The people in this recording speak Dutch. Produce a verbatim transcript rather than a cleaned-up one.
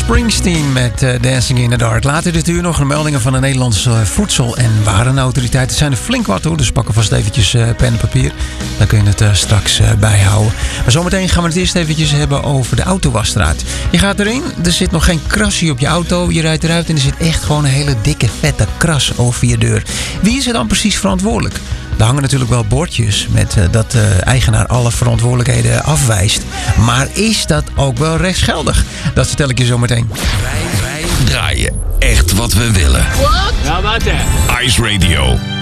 Springsteen met uh, Dancing in the Dark. Later dit uur nog de meldingen van de Nederlandse uh, Voedsel- en Warenautoriteit. Het zijn er flink wat hoor, dus pak vast eventjes uh, pen en papier. Dan kun je het uh, straks uh, bijhouden. Maar zometeen gaan we het eerst eventjes hebben over de autowasstraat. Je gaat erin, er zit nog geen krasje op je auto. Je rijdt eruit en er zit echt gewoon een hele dikke vette kras over je deur. Wie is er dan precies verantwoordelijk? Er hangen natuurlijk wel bordjes met uh, dat de uh, eigenaar alle verantwoordelijkheden afwijst. Maar is dat ook wel rechtsgeldig? Dat vertel ik je zo meteen. Wij, wij draaien echt wat we willen. What? Ja, wat hè? Ice Radio.